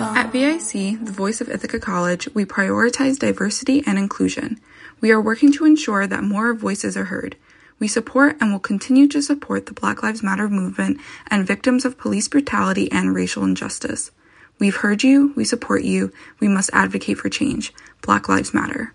At VIC, the voice of Ithaca College, we prioritize diversity and inclusion. We are working to ensure that more voices are heard. We support and will continue to support the Black Lives Matter movement and victims of police brutality and racial injustice. We've heard you, we support you, we must advocate for change. Black Lives Matter.